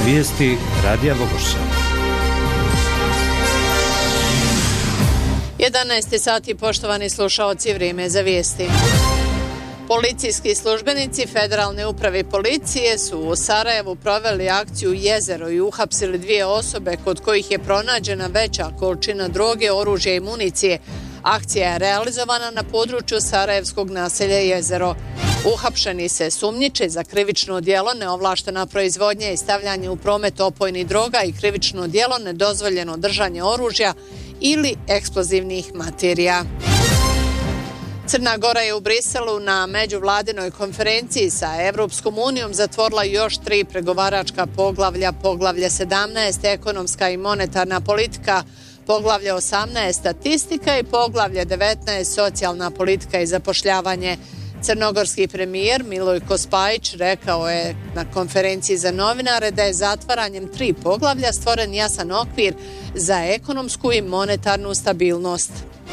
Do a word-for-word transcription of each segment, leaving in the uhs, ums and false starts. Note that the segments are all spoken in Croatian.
Vijesti Radija Vogošća. jedanaest sati, poštovani slušaoci, vrijeme za vijesti. Policijski službenici Federalne uprave policije su u Sarajevu proveli akciju Jezero i uhapsili dvije osobe kod kojih je pronađena veća količina droge, oružja i municije. Akcija je realizovana na području sarajevskog naselja Jezero. Uhapšeni se sumnjiče za krivično djelo neovlaštena proizvodnja i stavljanje u promet opojnih droga i krivično djelo nedozvoljeno držanje oružja ili eksplozivnih materija. Crna Gora je u Briselu na međuvladinoj konferenciji sa Evropskom unijom zatvorila još tri pregovaračka poglavlja, poglavlje sedamnaest ekonomska i monetarna politika, poglavlje osamnaest statistika i poglavlje devetnaest socijalna politika i zapošljavanje. Crnogorski premijer Milojko Spajić rekao je na konferenciji za novinare da je zatvaranjem tri poglavlja stvoren jasan okvir za ekonomsku i monetarnu stabilnost.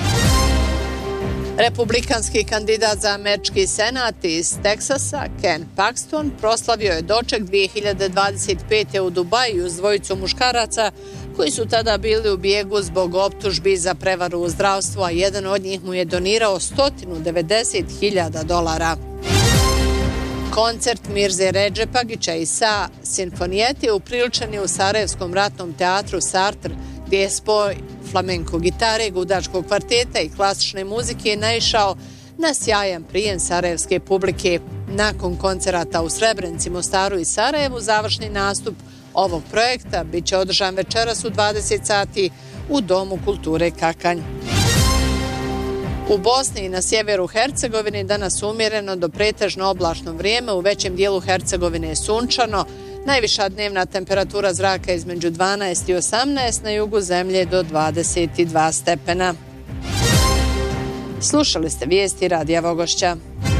Republikanski kandidat za američki senat iz Teksasa, Ken Paxton, proslavio je doček dvije hiljade dvadeset pete. u Dubaju s dvojicu muškaraca koji su tada bili u bijegu zbog optužbi za prevaru u zdravstvu, a jedan od njih mu je donirao sto devedeset hiljada dolara. Koncert Mirze Redžepagića i Sa Sinfonijeti upriličen je u Sarajevskom ratnom teatru Sartr, gdje je spoj flamenko gitare, gudačkog kvarteta i klasične muzike je naišao na sjajan prijem sarajevske publike. Nakon koncerata u Srebrenici, Mostaru i Sarajevu, završni nastup ovog projekta bit će održan večeras u dvadeset sati u Domu kulture Kakanj. U Bosni i na sjeveru Hercegovine danas umjereno do pretežno oblačno vrijeme, u većem dijelu Hercegovine je sunčano, najviša dnevna temperatura zraka između dvanaest i osamnaest, na jugu zemlje do dvadeset dva stepena. Slušali ste vijesti Radija Vogošća.